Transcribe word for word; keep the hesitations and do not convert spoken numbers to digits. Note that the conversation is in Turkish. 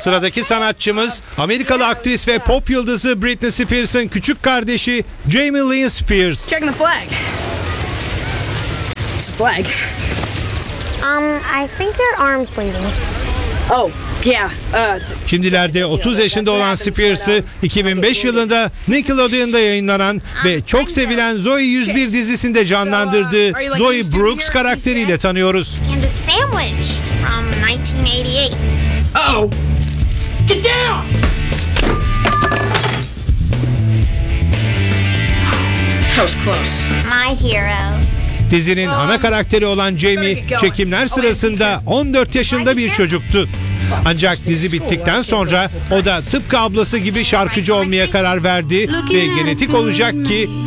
Sıradaki sanatçımız Amerikalı aktris ve pop yıldızı Britney Spears'ın küçük kardeşi Jamie Lynn Spears. Checking the flag. It's a flag. Um, I think your arm's bleeding. Oh, yeah. Uh, Şimdilerde otuz yaşında olan Spears'ı iki bin beş yılında Nickelodeon'da yayınlanan ve çok sevilen Zoey yüz bir dizisinde canlandırdığı Zoe Brooks karakteriyle tanıyoruz. And a sandwich from nineteen eighty-eight. oh. Get down! That was close. My hero. Dizinin ana karakteri olan Jamie çekimler sırasında on dört yaşında bir çocuktu. Ancak dizi bittikten sonra o da tıpkı ablası gibi şarkıcı olmaya karar verdi ve genetik olacak ki